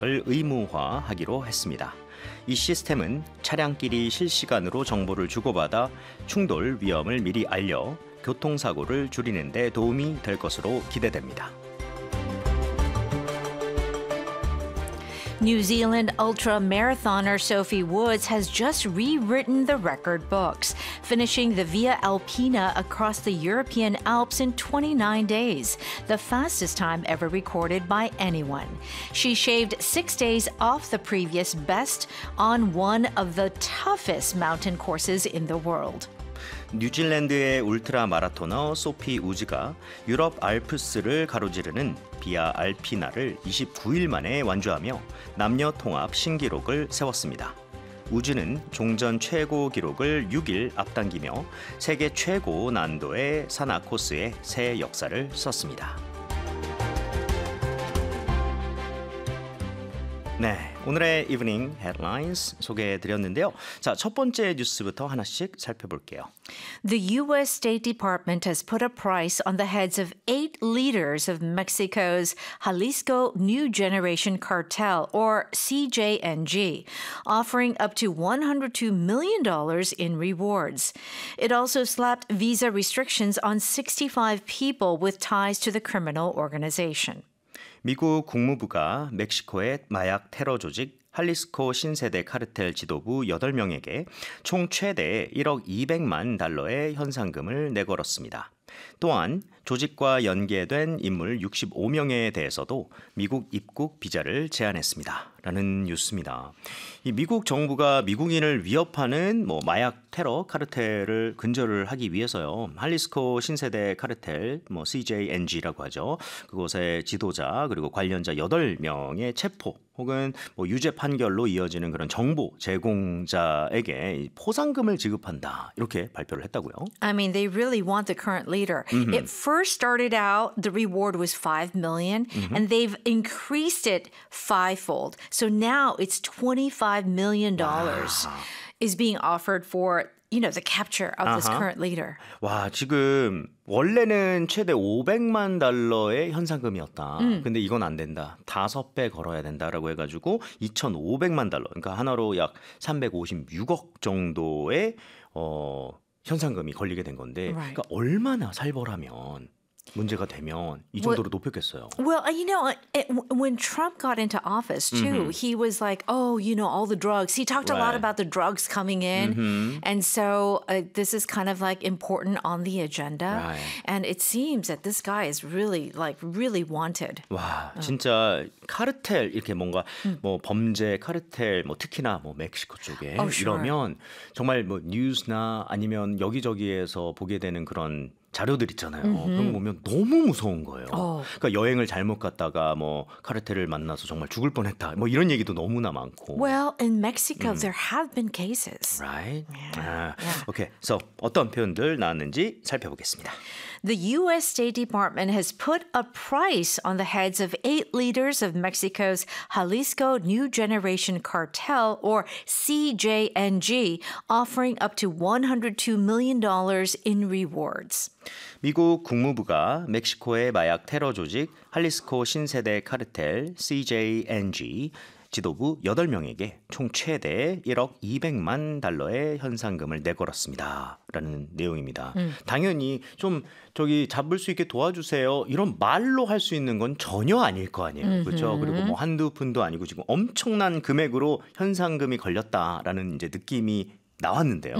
을 의무화하기로 했습니다. 이 시스템은 차량끼리 실시간으로 정보를 주고받아 충돌 위험을 미리 알려 교통사고를 줄이는 데 도움이 될 것으로 기대됩니다. New Zealand ultra marathoner Sophie Woods has just rewritten the record books, finishing the Via Alpina across the European Alps in 29 days, the fastest time ever recorded by anyone. She shaved 6 days off the previous best on one of the toughest mountain courses in the world. 뉴질랜드의 울트라 마라토너 소피 우즈가 유럽 알프스를 가로지르는 비아 알피나를 29일 만에 완주하며 남녀 통합 신기록을 세웠습니다. 우즈는 종전 최고 기록을 6일 앞당기며 세계 최고 난도의 산악 코스에 새 역사를 썼습니다. 네, 오늘의 이브닝 헤드라인스 소개해드렸는데요. 자, 첫 번째 뉴스부터 하나씩 살펴볼게요. The U.S. State Department has put a price on the heads of 8 leaders of Mexico's Jalisco New Generation Cartel, or CJNG, offering up to $102 million in rewards. It also slapped visa restrictions on 65 people with ties to the criminal organization. 미국 국무부가 멕시코의 마약 테러 조직 할리스코 신세대 카르텔 지도부 8명에게 총 최대 1억 200만 달러의 현상금을 내걸었습니다. 또한 조직과 연계된 인물 65명에 대해서도 미국 입국 비자를 제한했습니다. 라는 뉴스입니다. 이 미국 정부가 미국인을 위협하는 마약 테러 카르텔을 근절을 하기 위해서요. 할리스코 신세대 카르텔 CJNG라고 하죠. 그곳의 지도자 그리고 관련자 8명의 체포 혹은 유죄 판결로 이어지는 그런 정보 제공자에게 포상금을 지급한다. 이렇게 발표를 했다고요. I mean, they really want the current leader. It first started out, the reward was $5 million, and they've increased it fivefold. So now it's $25 million is being offered for, the capture of this current leader. 와, 지금 원래는 최대 500만 달러의 현상금이었다. 근데 이건 안 된다. 5배 걸어야 된다라고 해가지고 2,500만 달러. 그러니까 하나로 약 356억 정도의 현상금이 걸리게 된 건데, Right. 그러니까 얼마나 살벌하면 문제가 되면 이 정도로 높였겠어요. Well, when Trump got into office, too, he was like, all the drugs. He talked a lot Right. about the drugs coming in. And so this is kind of like important on the agenda. Right. And it seems that this guy is really wanted. 와, 진짜 카르텔 이렇게 뭔가 범죄 카르텔 특히나 멕시코 쪽에 sure. 이러면 정말 뉴스나 아니면 여기저기에서 보게 되는 그런 자료들 있잖아요. 그런 거 보면 너무 무서운 거예요. 그러니까 여행을 잘못 갔다가 카르텔을 만나서 정말 죽을 뻔했다. 이런 얘기도 너무나 많고. Well, in Mexico, there have been cases. Right? Yeah. 오케이. So 어떤 표현들 나왔는지 살펴보겠습니다. The U.S. State Department has put a price on the heads of 8 leaders of Mexico's Jalisco New Generation Cartel, or CJNG, offering up to $102 million in rewards. 미국 국무부가 멕시코의 마약 테러 조직 할리스코 신세대 카르텔 CJNG 지도부 8명에게 총 최대 1억 200만 달러의 현상금을 내걸었습니다. 라는 내용입니다. 당연히 좀 잡을 수 있게 도와주세요. 이런 말로 할 수 있는 건 전혀 아닐 거 아니에요. 그렇죠? 그리고 한두 푼도 아니고 지금 엄청난 금액으로 현상금이 걸렸다라는 이제 느낌이 나왔는데요.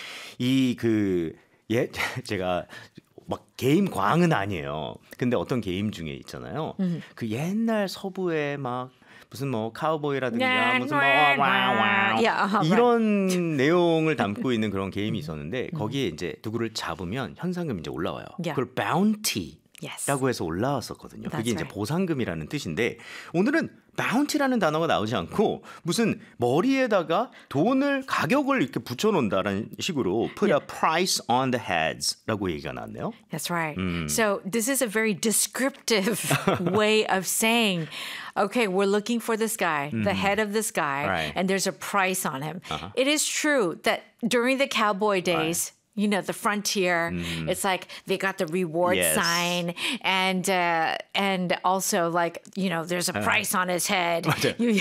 제가 게임 광은 아니에요. 근데 어떤 게임 중에 있잖아요. 그 옛날 서부에 무슨 카우보이라든가 무슨 이런 내용을 담고 있는 그런 게임이 있었는데 거기에 이제 누구를 잡으면 현상금이 이제 올라와요. 그걸 바운티 라고 해서 올라왔었거든요. 그게 이제 보상금이라는 뜻인데 오늘은 bounty라는 단어가 나오지 않고 무슨 머리에다가 가격을 이렇게 붙여놓는다라는 식으로 put a price on the heads라고 얘기가 나왔네요. That's right. So this is a very descriptive way of saying, okay, we're looking for this guy, the head of this guy, Right. and there's a price on him. It is true that during the cowboy days, you know, the frontier. It's like they got the reward Yes. sign, and also like, you know, there's a price on his head. 맞아요. You